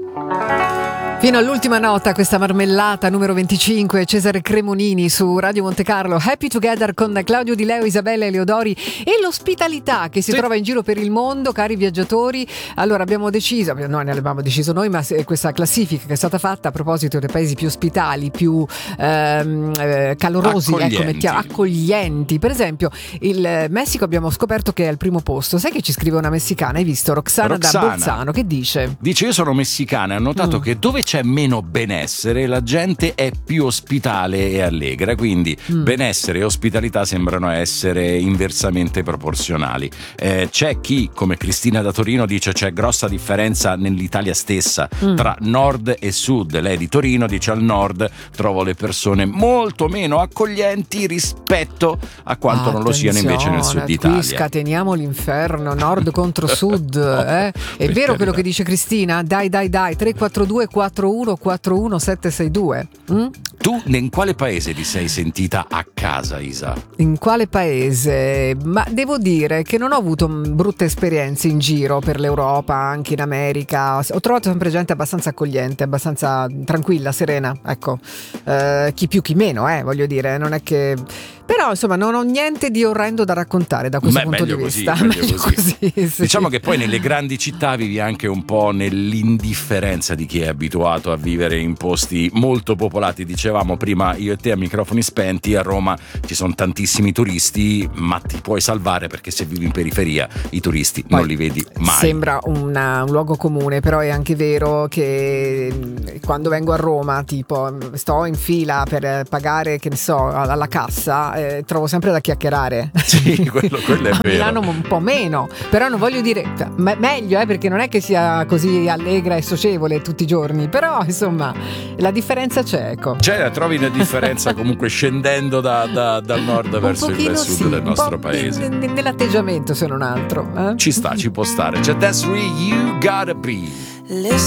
Fino all'ultima nota questa marmellata numero 25, Cesare Cremonini su Radio Monte Carlo. Happy Together con Claudio Di Leo, Isabella Eleodori e l'ospitalità che si trova in giro per il mondo, cari viaggiatori. Allora abbiamo deciso, noi ne abbiamo deciso noi, ma questa classifica che è stata fatta a proposito dei paesi più ospitali, più calorosi, accoglienti. Per esempio il Messico abbiamo scoperto che è al primo posto. Sai che ci scrive una messicana, hai visto? Roxana da Bolzano, che dice? Dice: io sono messicana e ho notato che dove c'è meno benessere la gente è più ospitale e allegra, quindi benessere e ospitalità sembrano essere inversamente proporzionali. C'è chi, come Cristina da Torino, dice c'è grossa differenza nell'Italia stessa tra nord e sud. Lei di Torino dice: al nord trovo le persone molto meno accoglienti rispetto a quanto non lo siano invece nel sud Italia. Qui scateniamo l'inferno, nord contro sud, È vero quello che dice Cristina? Dai 342 41 41 762. Tu in quale paese ti sei sentita a casa, Isa? In quale paese? Ma devo dire che non ho avuto brutte esperienze in giro per l'Europa, anche in America. Ho trovato sempre gente abbastanza accogliente, abbastanza tranquilla, serena, ecco. Chi più chi meno, voglio dire, non è che... Però insomma non ho niente di orrendo da raccontare da questo punto di vista. Meglio così. Sì. Diciamo che poi nelle grandi città vivi anche un po' nell'indifferenza di chi è abituato a vivere in posti molto popolati. Dicevamo prima io e te a microfoni spenti, a Roma ci sono tantissimi turisti, ma ti puoi salvare perché se vivi in periferia i turisti poi non li vedi mai. Sembra un luogo comune, però è anche vero che quando vengo a Roma, tipo sto in fila per pagare, che ne so, alla cassa, trovo sempre da chiacchierare. Sì, quello è vero. A Milano un po' meno, però non voglio dire meglio, perché non è che sia così allegra e socievole tutti i giorni, però insomma la differenza c'è, ecco. Trovi una differenza comunque scendendo dal nord verso il sud del nostro paese. Nell'atteggiamento, se non altro. Ci sta, ci può stare. C'è That's Where You Gotta Be. Listen